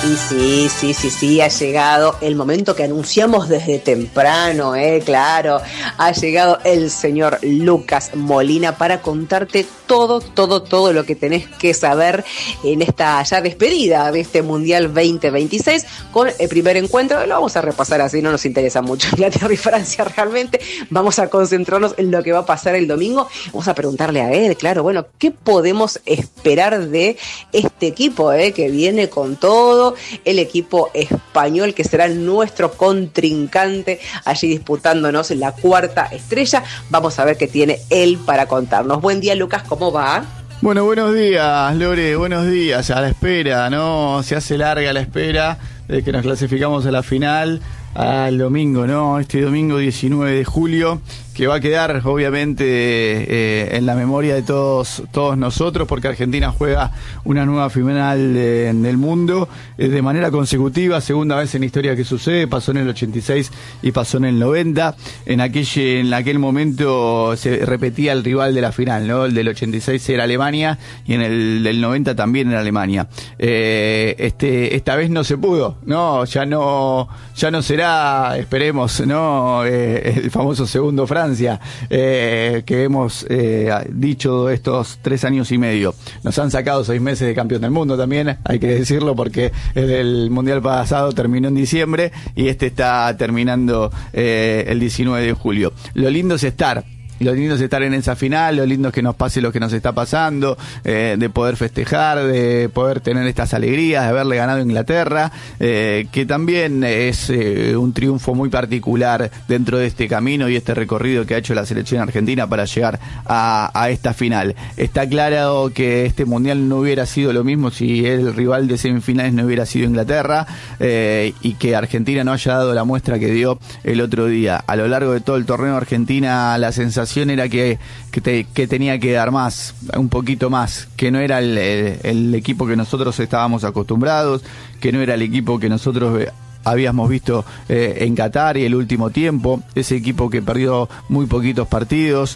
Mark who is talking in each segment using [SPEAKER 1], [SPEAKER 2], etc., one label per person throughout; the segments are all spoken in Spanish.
[SPEAKER 1] Y sí, ha llegado el momento que anunciamos desde temprano, claro, ha llegado el señor Lucas Molina para contarte todo lo que tenés que saber en esta ya despedida de este Mundial 2026 con el primer encuentro. Lo vamos a repasar así, no nos interesa mucho Inglaterra y Francia realmente, vamos a concentrarnos en lo que va a pasar el domingo. Vamos a preguntarle a él, claro, bueno, ¿qué podemos esperar de este equipo que viene con todo? El equipo español que será nuestro contrincante allí disputándonos la cuarta estrella. Vamos a ver qué tiene él para contarnos. Buen día, Lucas, ¿cómo va?
[SPEAKER 2] Bueno, buenos días, Lore, buenos días. A la espera, ¿no? Se hace larga la espera de que nos clasificamos a la final al domingo, ¿no? Este domingo 19 de julio, que va a quedar obviamente en la memoria de todos nosotros, porque Argentina juega una nueva final del mundo de manera consecutiva, segunda vez en la historia que sucede. Pasó en el 86 y pasó en el 90. En aquel momento se repetía el rival de la final, ¿no? El del 86 era Alemania y en el del 90 también era Alemania. Esta vez no se pudo, ¿no? Ya no será, esperemos, ¿no? El famoso segundo Francia, que hemos dicho estos 3 años y medio. Nos han sacado 6 meses de campeón del mundo también, hay que decirlo, porque el mundial pasado terminó en diciembre y este está terminando el 19 de julio. Lo lindo es estar en esa final, lo lindo es que nos pase lo que nos está pasando, de poder festejar, de poder tener estas alegrías, de haberle ganado a Inglaterra, que también es un triunfo muy particular dentro de este camino y este recorrido que ha hecho la selección argentina para llegar a esta final. Está claro que este mundial no hubiera sido lo mismo si el rival de semifinales no hubiera sido Inglaterra, y que Argentina no haya dado la muestra que dio el otro día. A lo largo de todo el torneo, Argentina, la sensación era que tenía que dar más, un poquito más, que no era el equipo que nosotros estábamos acostumbrados, que no era el equipo que nosotros habíamos visto en Qatar y el último tiempo, ese equipo que perdió muy poquitos partidos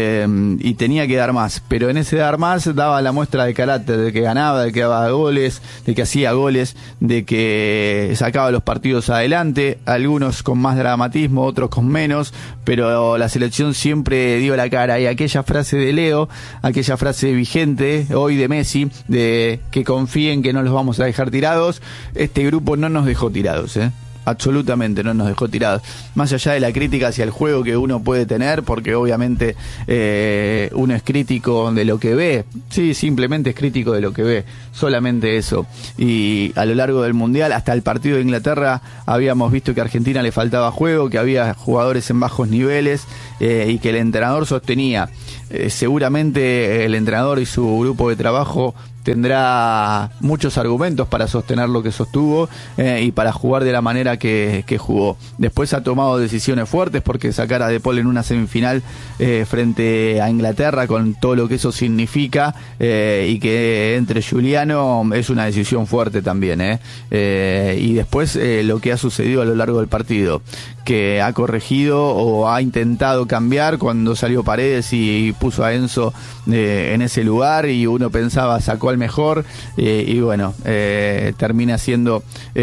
[SPEAKER 2] y tenía que dar más, pero en ese dar más daba la muestra de carácter, de que ganaba, de que daba goles, de que hacía goles, de que sacaba los partidos adelante, algunos con más dramatismo, otros con menos, pero la selección siempre dio la cara. Y aquella frase de Leo, aquella frase vigente hoy de Messi, de que confíen que no los vamos a dejar tirados, este grupo no nos dejó tirados, absolutamente no nos dejó tirados. Más allá de la crítica hacia el juego que uno puede tener, porque obviamente uno es crítico de lo que ve, sí, simplemente es crítico de lo que ve, solamente eso. Y a lo largo del Mundial, hasta el partido de Inglaterra, habíamos visto que a Argentina le faltaba juego, que había jugadores en bajos niveles, y que el entrenador sostenía. Seguramente el entrenador y su grupo de trabajo tendrá muchos argumentos para sostener lo que sostuvo y para jugar de la manera que jugó. Después ha tomado decisiones fuertes, porque sacar a De Paul en una semifinal frente a Inglaterra, con todo lo que eso significa, y que entre Giuliano, es una decisión fuerte también, y después lo que ha sucedido a lo largo del partido, que ha corregido o ha intentado cambiar cuando salió Paredes y puso a Enzo en ese lugar, y uno pensaba sacó al mejor, y bueno, termina siendo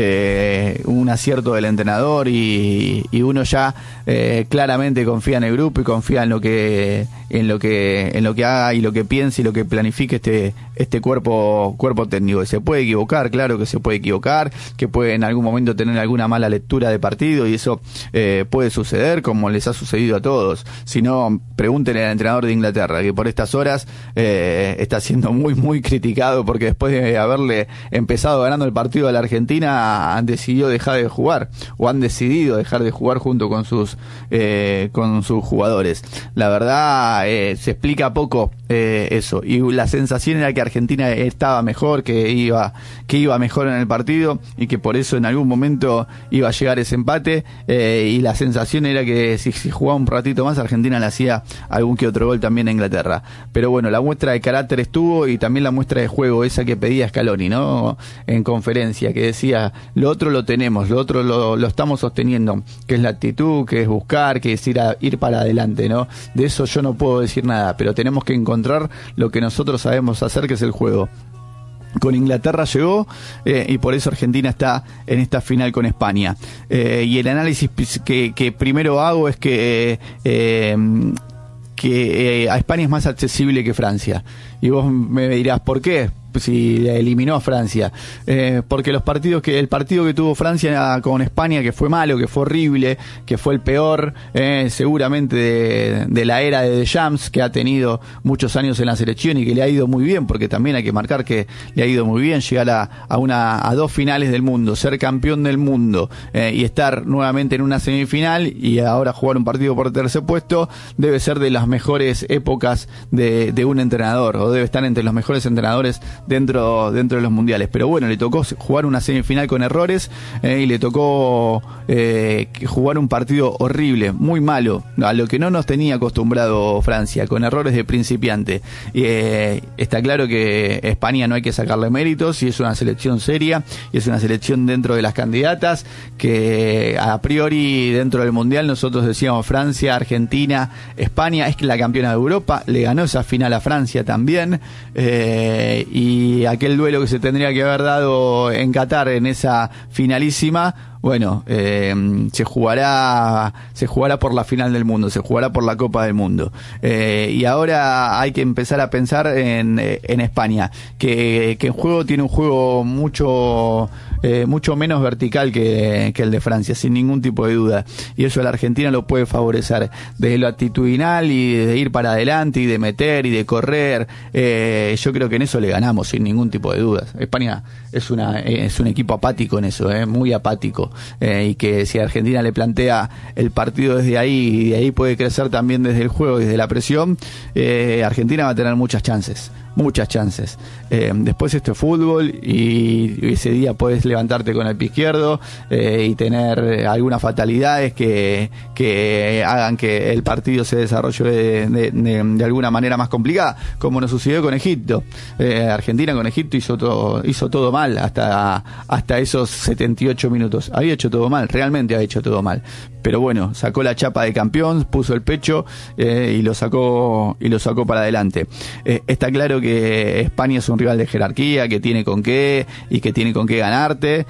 [SPEAKER 2] un acierto del entrenador, y uno ya claramente confía en el grupo y confía en lo que haga y lo que piense y lo que planifique este cuerpo técnico. Se puede equivocar, claro que se puede equivocar, que puede en algún momento tener alguna mala lectura de partido, y eso puede suceder, como les ha sucedido a todos. Si no, pregúntenle al entrenador de Inglaterra, que por estas horas está siendo muy muy criticado, porque después de haberle empezado ganando el partido a la Argentina, han decidido dejar de jugar junto con sus jugadores. La verdad, se explica poco eso, y la sensación era que Argentina estaba mejor, que iba mejor en el partido, y que por eso en algún momento iba a llegar ese empate, y la sensación era que si jugaba un ratito más, Argentina le hacía algún que otro gol también a Inglaterra. Pero bueno, la muestra de carácter estuvo, y también la muestra de juego, esa que pedía Scaloni, ¿no? En conferencia, que decía, lo otro lo tenemos, lo otro lo estamos sosteniendo, que es la actitud, que es buscar, que es ir para adelante, ¿no? De eso yo no puedo decir nada, pero tenemos que encontrar lo que nosotros sabemos hacer, que es el juego. con Inglaterra llegó, y por eso Argentina está en esta final con España. Y el análisis que primero hago es que a España es más accesible que Francia. Y vos me dirás, ¿por qué? Si eliminó a Francia, porque el partido que tuvo Francia con España, que fue malo, que fue horrible, que fue el peor seguramente de la era de Deschamps, que ha tenido muchos años en la selección y que le ha ido muy bien, porque también hay que marcar que le ha ido muy bien llegar a 2 finales del mundo, ser campeón del mundo, y estar nuevamente en una semifinal y ahora jugar un partido por tercer puesto, debe ser de las mejores épocas de un entrenador, o debe estar entre los mejores entrenadores dentro de los mundiales. Pero bueno, le tocó jugar una semifinal con errores, y le tocó jugar un partido horrible, muy malo, a lo que no nos tenía acostumbrado Francia, con errores de principiante. Está claro que España no hay que sacarle méritos, y es una selección seria, y es una selección dentro de las candidatas, que a priori dentro del mundial nosotros decíamos Francia, Argentina, España es la campeona de Europa, le ganó esa final a Francia también, y aquel duelo que se tendría que haber dado en Qatar en esa finalísima, bueno, se jugará por la final del mundo, se jugará por la Copa del Mundo, y ahora hay que empezar a pensar en España, que en juego tiene un juego mucho menos vertical que el de Francia, sin ningún tipo de duda, y eso a la Argentina lo puede favorecer desde lo actitudinal y de ir para adelante y de meter y de correr. Yo creo que en eso le ganamos sin ningún tipo de dudas. España es un equipo apático en eso, muy apático, y que si Argentina le plantea el partido desde ahí, y de ahí puede crecer también desde el juego, desde la presión, Argentina va a tener muchas chances. Después esto es fútbol, y ese día podés levantarte con el pie izquierdo, y tener algunas fatalidades que hagan que el partido se desarrolle de alguna manera más complicada, como nos sucedió con Egipto. Argentina con Egipto hizo todo mal hasta esos 78 minutos. Había hecho todo mal, realmente había hecho todo mal. Pero bueno, sacó la chapa de campeón, puso el pecho, y lo sacó para adelante. Está claro que España es un rival de jerarquía, que tiene con qué ganarte,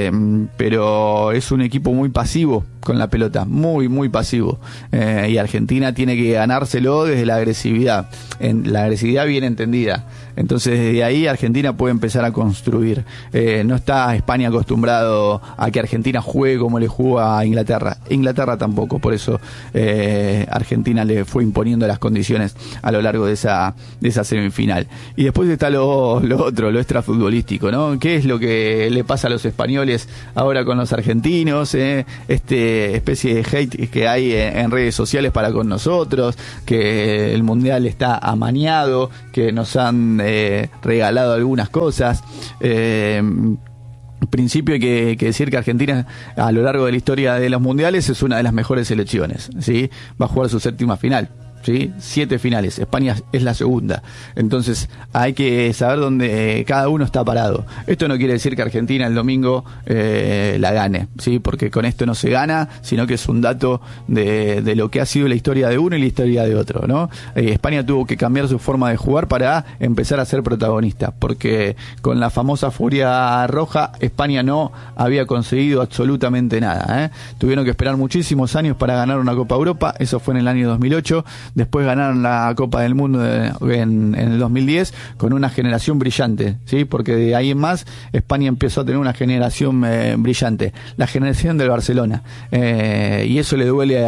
[SPEAKER 2] pero es un equipo muy pasivo con la pelota, muy pasivo, y Argentina tiene que ganárselo desde la agresividad bien entendida. Entonces desde ahí Argentina puede empezar a construir. No está España acostumbrado a que Argentina juegue como le jugó a Inglaterra tampoco, por eso Argentina le fue imponiendo las condiciones a lo largo de esa semifinal. Y después está lo otro, lo extrafutbolístico, ¿no? ¿Qué es lo que le pasa a los españoles ahora con los argentinos? Especie de hate que hay en redes sociales para con nosotros, que el mundial está amañado, que nos han regalado algunas cosas. En principio hay que decir que Argentina a lo largo de la historia de los mundiales es una de las mejores selecciones, ¿sí? Va a jugar su 7ª final, ¿sí? 7 finales, España es la segunda. Entonces hay que saber dónde cada uno está parado. Esto no quiere decir que Argentina el domingo la gane, ¿sí? Porque con esto no se gana, sino que es un dato de lo que ha sido la historia de uno y la historia de otro, ¿no? España tuvo que cambiar su forma de jugar para empezar a ser protagonista, porque con la famosa furia roja España no había conseguido absolutamente nada, Tuvieron que esperar muchísimos años para ganar una Copa Europa, eso fue en el año 2008. Después ganaron la Copa del Mundo en el 2010 con una generación brillante, ¿sí? Porque de ahí en más España empezó a tener una generación brillante, la generación del Barcelona, y eso le duele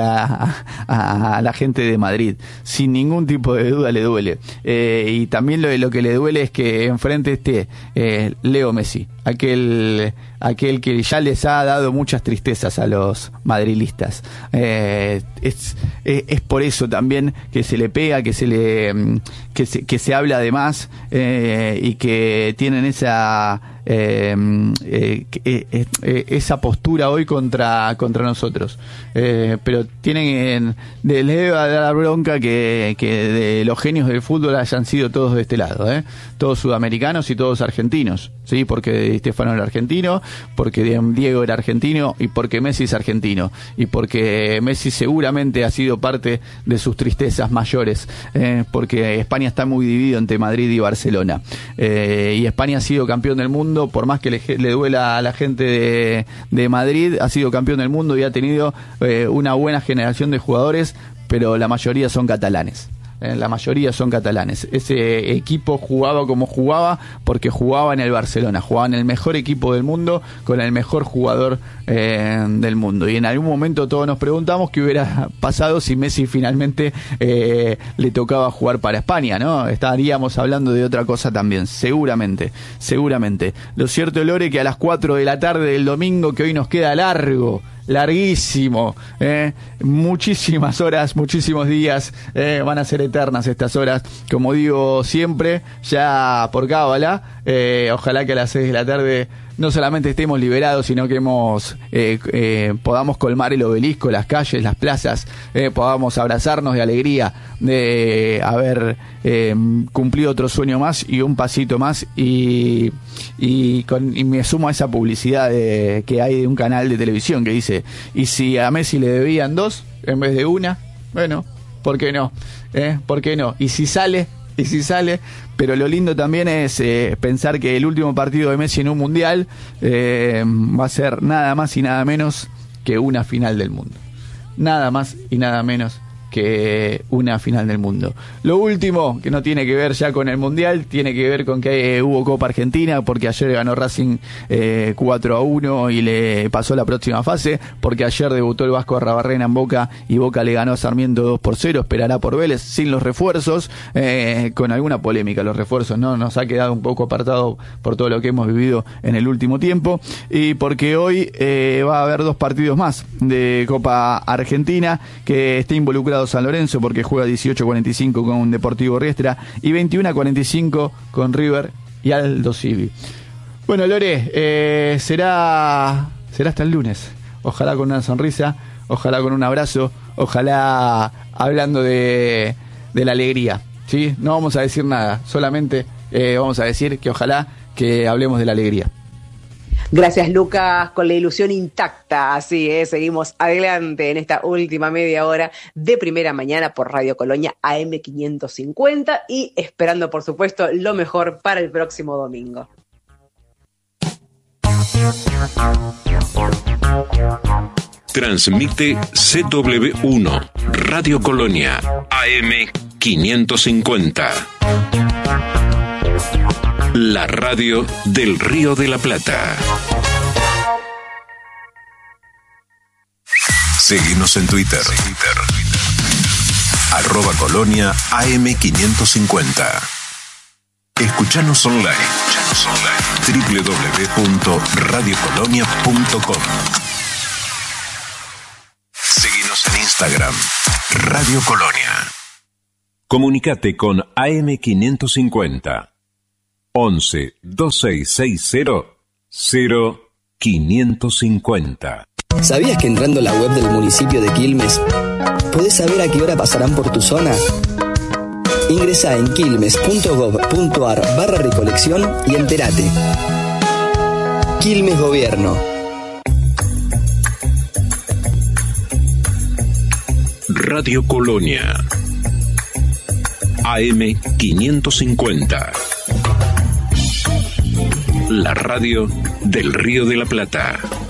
[SPEAKER 2] a la gente de Madrid, sin ningún tipo de duda le duele, y también lo que le duele es que enfrente esté Leo Messi, aquel que ya les ha dado muchas tristezas a los madrilistas. Es por eso también que se le pega, que se habla de más, y que tienen esa esa postura hoy contra nosotros. Pero les debe dar bronca que de los genios del fútbol hayan sido todos de este lado, todos sudamericanos y todos argentinos, ¿sí? Porque Di Stéfano era argentino, porque Diego era argentino y porque Messi es argentino, y porque Messi seguramente ha sido parte de sus tristezas mayores, porque España está muy dividido entre Madrid y Barcelona, y España ha sido campeón del mundo, por más que le duela a la gente de Madrid, ha sido campeón del mundo y ha tenido una buena generación de jugadores, pero la mayoría son catalanes. La mayoría son catalanes. Ese equipo jugaba como jugaba porque jugaba en el Barcelona, jugaba en el mejor equipo del mundo con el mejor jugador del mundo. Y en algún momento todos nos preguntamos qué hubiera pasado si Messi finalmente le tocaba jugar para España, ¿no? Estaríamos hablando de otra cosa también, seguramente. Lo cierto, Lore, que a las 4 de la tarde del domingo, que hoy nos queda larguísimo, muchísimas horas, muchísimos días, van a ser eternas estas horas, como digo siempre, ya por cábala, ojalá que a las 6 de la tarde no solamente estemos liberados, sino que podamos colmar el obelisco, las calles, las plazas, podamos abrazarnos de alegría de haber cumplido otro sueño más y un pasito más, y me sumo a esa publicidad que hay de un canal de televisión que dice: y si a Messi le debían 2 en vez de 1, bueno, ¿por qué no? ¿Por qué no? Y si sale, pero lo lindo también es pensar que el último partido de Messi en un mundial va a ser nada más y nada menos que una final del mundo. Nada más y nada menos que una final del mundo. Lo último, que no tiene que ver ya con el mundial, tiene que ver con que hubo Copa Argentina, porque ayer ganó Racing 4-1 y le pasó la próxima fase, porque ayer debutó el Vasco Arrabarrena en Boca y Boca le ganó a Sarmiento 2-0, esperará por Vélez sin los refuerzos, con alguna polémica los refuerzos, ¿no? Nos ha quedado un poco apartado por todo lo que hemos vivido en el último tiempo, y porque hoy va a haber 2 partidos más de Copa Argentina, que está involucrado San Lorenzo, porque juega 18:45 con Deportivo Riestra y 21:45 con River y Aldo Civi. Bueno, Lore, será hasta el lunes. Ojalá con una sonrisa, ojalá con un abrazo, ojalá hablando de la alegría, ¿sí? No vamos a decir nada, solamente vamos a decir que ojalá que hablemos de la alegría.
[SPEAKER 1] Gracias, Lucas, con la ilusión intacta, así es, seguimos adelante en esta última media hora de Primera Mañana por Radio Colonia AM550 y esperando, por supuesto, lo mejor para el próximo domingo.
[SPEAKER 3] Transmite CW1, Radio Colonia, AM550. La radio del Río de la Plata. Seguinos en Twitter. @Colonia AM550. Escuchanos online. www.radiocolonia.com. Seguinos en Instagram. Radio Colonia. Comunicate con AM550. 11 2660 0550.
[SPEAKER 4] ¿Sabías que entrando a la web del municipio de Quilmes podés saber a qué hora pasarán por tu zona? Ingresá en quilmes.gov.ar/recolección y entérate. Quilmes Gobierno.
[SPEAKER 3] Radio Colonia AM550. La radio del Río de la Plata.